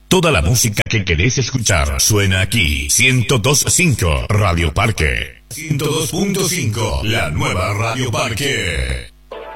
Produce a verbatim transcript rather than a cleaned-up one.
Toda la música que querés escuchar suena aquí. ciento dos punto cinco Radio Parque. ciento dos punto cinco La nueva Radio Parque.